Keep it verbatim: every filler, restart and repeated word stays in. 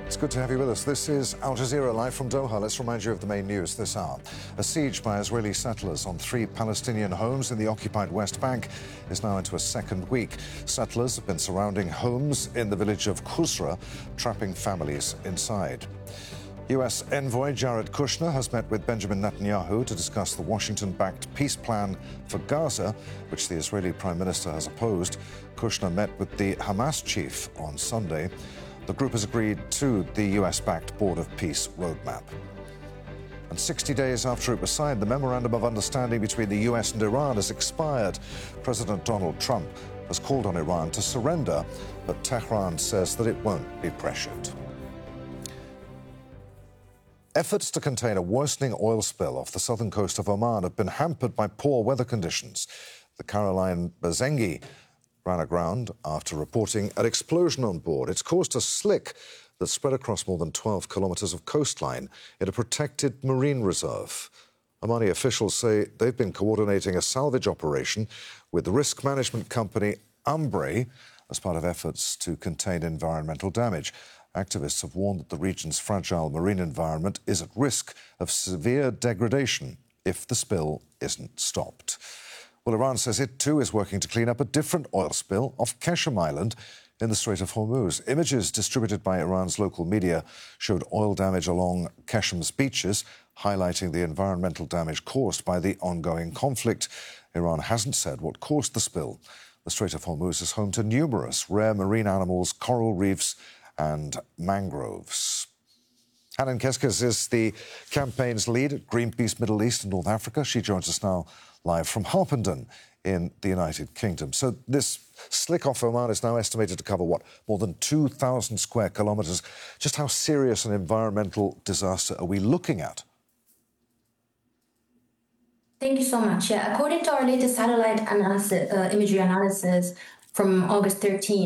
It's good to have you with us. This is Al Jazeera live from Doha. Let's remind you of the main news this hour. A siege by Israeli settlers on three Palestinian homes in the occupied West Bank is now into a second week. Settlers have been surrounding homes in the village of Kusra, trapping families inside. U S envoy Jared Kushner has met with Benjamin Netanyahu to discuss the Washington-backed peace plan for Gaza, which the Israeli Prime Minister has opposed. Kushner met with the Hamas chief on Sunday. The group has agreed to the U S-backed Board of Peace roadmap. And sixty days after it was signed, the Memorandum of Understanding between the U S and Iran has expired. President Donald Trump has called on Iran to surrender, but Tehran says that it won't be pressured. Efforts to contain a worsening oil spill off the southern coast of Oman have been hampered by poor weather conditions. The Caroline Bazengi ran aground after reporting an explosion on board. It's caused a slick that spread across more than twelve kilometres of coastline in a protected marine reserve. Omani officials say they've been coordinating a salvage operation with the risk management company Ambre as part of efforts to contain environmental damage. Activists have warned that the region's fragile marine environment is at risk of severe degradation if the spill isn't stopped. Well, Iran says it too is working to clean up a different oil spill off Keshem Island in the Strait of Hormuz. Images distributed by Iran's local media showed oil damage along Keshem's beaches, highlighting the environmental damage caused by the ongoing conflict. Iran hasn't said what caused the spill. The Strait of Hormuz is home to numerous rare marine animals, coral reefs and mangroves. Hanan Keskes is the campaign's lead at Greenpeace Middle East and North Africa. She joins us now live from Harpenden in the United Kingdom. So this slick off Oman is now estimated to cover, what, more than two thousand square kilometres. Just how serious an environmental disaster are we looking at? Thank you so much. Yeah, according to our latest satellite analysis, uh, imagery analysis from August thirteenth,